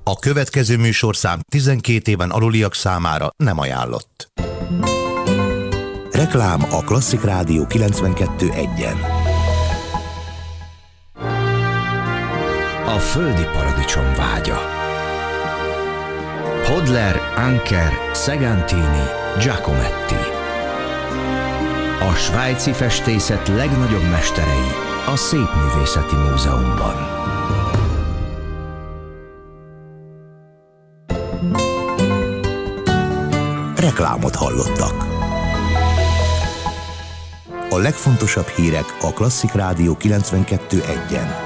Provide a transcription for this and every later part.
A következő műsorszám 12 éven aluliak számára nem ajánlott. Reklám a Klasszik Rádió 92.1-en. A földi paradicsom vágya. Hodler, Anker, Segantini, Giacometti. A svájci festészet legnagyobb mesterei a Szépművészeti Múzeumban. Reklámot hallottak. A legfontosabb hírek a Klasszik Rádió 92.1-en.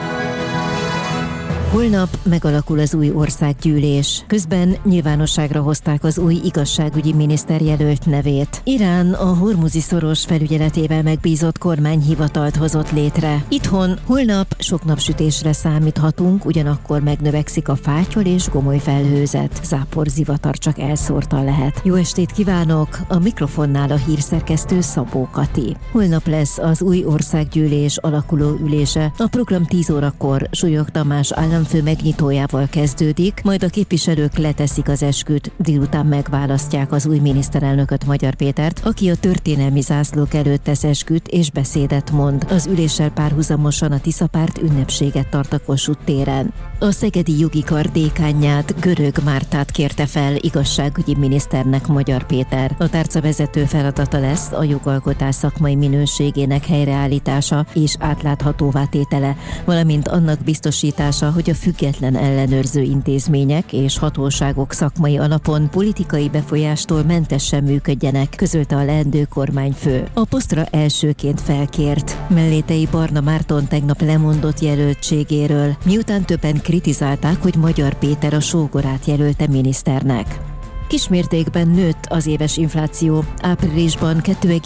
Holnap megalakul az új országgyűlés. Közben nyilvánosságra hozták az új igazságügyi miniszter jelölt nevét. Irán a Hormuzi-szoros felügyeletével megbízott kormányhivatalt hozott létre. Itthon holnap sok napsütésre számíthatunk, ugyanakkor megnövekszik a fátyol és gomoly felhőzet. Záporzivatar csak elszórtan lehet. Jó estét kívánok! A mikrofonnál a hírszerkesztő Szabó Kati. Holnap lesz az új országgyűlés alakuló ülése. A program 10 órakor Súlyog Tamás államfő megnyitójával kezdődik, majd a képviselők leteszik az esküt, délután megválasztják az új miniszterelnököt, Magyar Pétert, aki a történelmi zászlók előtt tesz esküt és beszédet mond. Az üléssel párhuzamosan a Tiszapárt ünnepséget tart a Kossuth téren. A szegedi jogi kar dékánját, Görög Mártát kérte fel igazságügyi miniszternek Magyar Péter. A tárca vezető feladata lesz a jogalkotás szakmai minőségének helyreállítása és átláthatóvá tétele, valamint annak biztosítása, hogy a független ellenőrző intézmények és hatóságok szakmai alapon politikai befolyástól mentesen működjenek, közölte a leendő kormányfő. A posztra elsőként felkért Mellétei Barna Márton tegnap lemondott jelöltségéről, miután többen kritizálták, hogy Magyar Péter a sógorát jelölte miniszternek. Kismértékben nőtt az éves infláció. Áprilisban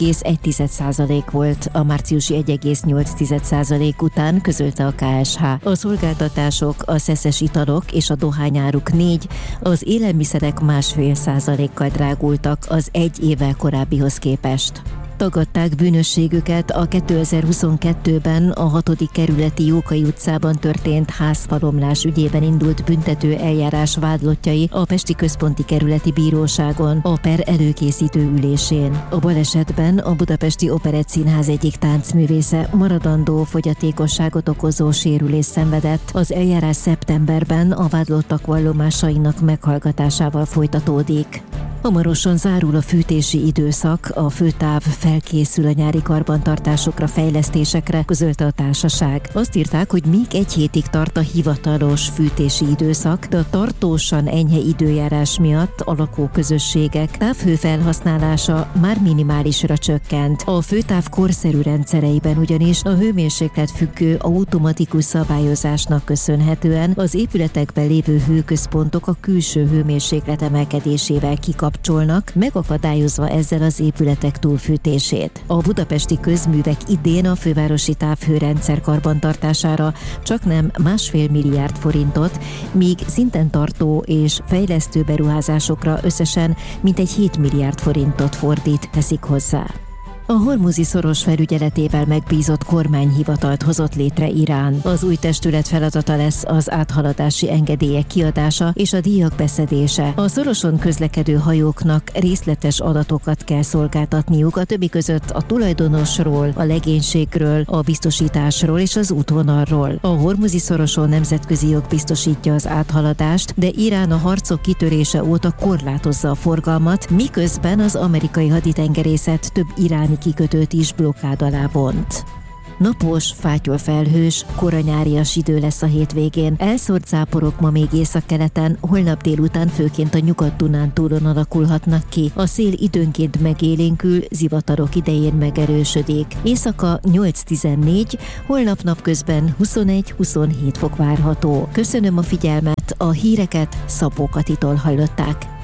2,1% volt, a márciusi 1,8% után, közölte a KSH. A szolgáltatások, a szeszes italok és a dohányáruk 4%, az élelmiszerek 1,5%-kal drágultak az egy évvel korábbihoz képest. Tagadták bűnösségüket a 2022-ben a 6. kerületi Jókai utcában történt házfalomlás ügyében indult büntető eljárás vádlottjai a Pesti Központi Kerületi Bíróságon a per előkészítő ülésén. A balesetben a Budapesti Operettszínház egyik táncművésze maradandó fogyatékosságot okozó sérülést szenvedett. Az eljárás szeptemberben a vádlottak vallomásainak meghallgatásával folytatódik. Hamarosan zárul a fűtési időszak, a főtáv felkészül a nyári karbantartásokra, fejlesztésekre, közölte a társaság. Azt írták, hogy még egy hétig tart a hivatalos fűtési időszak, de a tartósan enyhe időjárás miatt a lakóközösségek távhő felhasználása már minimálisra csökkent. A főtáv korszerű rendszereiben ugyanis a hőmérséklet függő automatikus szabályozásnak köszönhetően az épületekben lévő hőközpontok a külső hőmérséklet emelkedésével kikapcsolnak, megakadályozva ezzel az épületek túlfűtését. A budapesti közművek idén a fővárosi távhőrendszer karbantartásására csaknem 1,5 milliárd forintot, míg szinten tartó és fejlesztő beruházásokra összesen mintegy 7 milliárd forintot fordít, teszik hozzá. A Hormuzi-szoros felügyeletével megbízott kormányhivatalt hozott létre Irán. Az új testület feladata lesz az áthaladási engedélyek kiadása és a díjak beszedése. A szoroson közlekedő hajóknak részletes adatokat kell szolgáltatniuk, a többi között a tulajdonosról, a legénységről, a biztosításról és az útvonalról. A Hormuzi-szoroson nemzetközi jog biztosítja az áthaladást, de Irán a harcok kitörése óta korlátozza a forgalmat, miközben az amerikai haditengerészet több iráni kikötőt is blokkád alá vont. Napos, fátyolfelhős, koranyárias idő lesz a hétvégén. Elszórt záporok ma még északkeleten, holnap délután főként a Nyugat-Dunántúlon alakulhatnak ki. A szél időnként megélénkül, zivatarok idején megerősödik. Éjszaka 8-14, holnap napközben 21-27 fok várható. Köszönöm a figyelmet, a híreket Szabó Katitól hallották.